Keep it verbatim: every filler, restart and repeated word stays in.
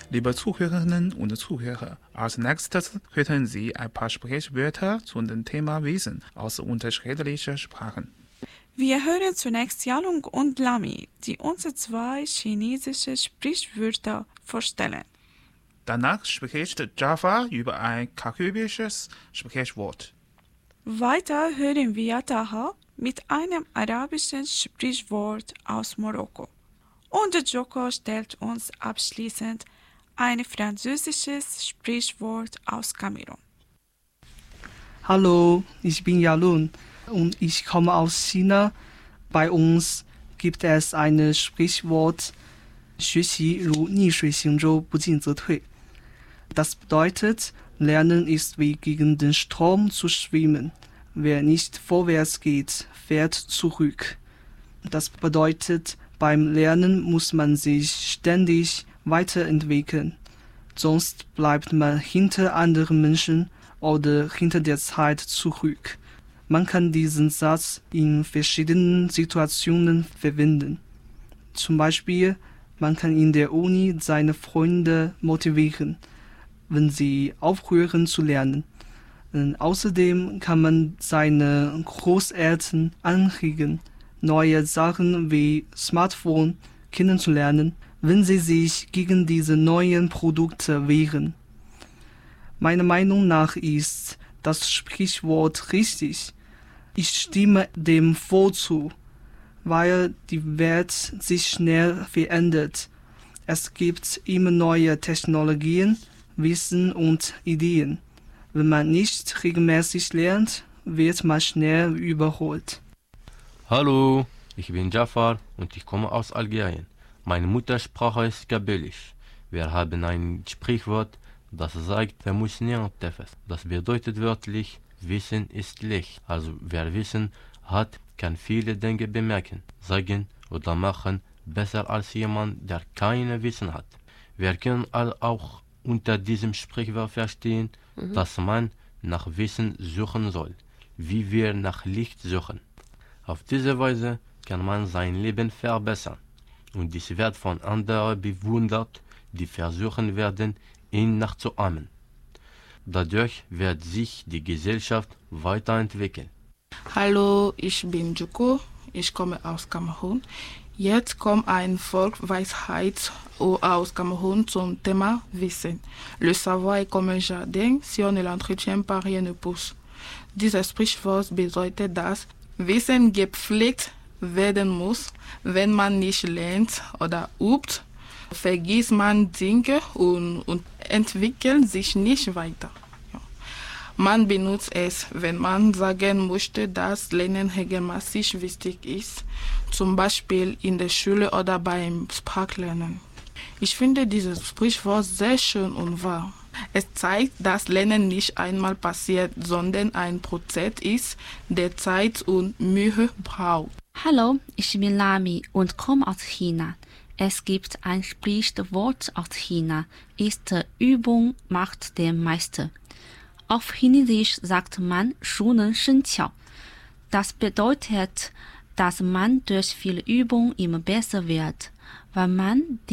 Liebe Zuhörerinnen und Zuhörer, als nächstes hörten Sie ein paar Sprichwörter zu dem Thema Wissen aus unterschiedlichen Sprachen. Wir hören zunächst Yalung und Lami, die uns zwei chinesische Sprichwörter vorstellen. Danach spricht Jafar über ein karibisches Sprichwort. Weiter hören wir Taha mit einem arabischen Sprichwort aus Marokko. Und Joko stellt uns abschließend ein französisches Sprichwort aus Kamerun. Hallo, ich bin Yalun und ich komme aus China. Bei uns gibt es ein Sprichwort, 学习如逆水行舟，不进则退. Das bedeutet, Lernen ist wie gegen den Strom zu schwimmen. Wer nicht vorwärts geht, fährt zurück. Das bedeutet, beim Lernen muss man sich ständig weiterentwickeln. Sonst bleibt man hinter anderen Menschen oder hinter der Zeit zurück. Man kann diesen Satz in verschiedenen Situationen verwenden. Zum Beispiel, man kann in der Uni seine Freunde motivieren, wenn sie aufhören zu lernen. Und außerdem kann man seine Großeltern anregen, neue Sachen wie Smartphone kennenzulernen, wenn sie sich gegen diese neuen Produkte wehren. Meiner Meinung nach ist das Sprichwort richtig. Ich stimme dem voll zu, weil die Welt sich schnell verändert. Es gibt immer neue Technologien, Wissen und Ideen. Wenn man nicht regelmäßig lernt, wird man schnell überholt. Hallo, ich bin Jafar und ich komme aus Algerien. Meine Muttersprache ist Kabylisch. Wir haben ein Sprichwort, das sagt, das bedeutet wörtlich, Wissen ist Licht. Also wer Wissen hat, kann viele Dinge bemerken, sagen oder machen, besser als jemand, der kein Wissen hat. Wir können auch unter diesem Sprichwort verstehen, mhm. dass man nach Wissen suchen soll, wie wir nach Licht suchen. Auf diese Weise kann man sein Leben verbessern und dies wird von anderen bewundert, die versuchen werden, ihn nachzuahmen. Dadurch wird sich die Gesellschaft weiterentwickeln. Hallo, ich bin Joko, ich komme aus Kamerun. Jetzt kommt eine Volksweisheit aus Kamerun zum Thema Wissen. Le savoir est comme un jardin, si on ne l'entretient pas, rien ne pousse. Dieses Sprichwort bedeutet, dass Wissen gepflegt werden muss. Wenn man nicht lernt oder übt, vergisst man Dinge und, und entwickelt sich nicht weiter. Ja. Man benutzt es, wenn man sagen möchte, dass Lernen regelmäßig wichtig ist, zum Beispiel in der Schule oder beim Sprachlernen. Ich finde dieses Sprichwort sehr schön und wahr. Es zeigt, dass Lernen nicht einmal passiert, sondern ein Prozess ist, der Zeit und Mühe braucht. Hallo, ich bin Lami und komme aus China. Es gibt ein Sprichwort aus China, ist Übung macht den Meister. Auf Chinesisch sagt man 熟能生巧. Das bedeutet, dass man durch viele Übung immer besser wird, weil man die